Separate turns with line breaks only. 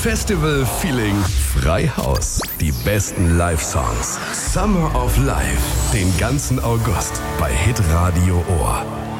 Festival-Feeling Freihaus. Die besten Live-Songs. Summer of Life. Den ganzen August bei Hitradio Ohr.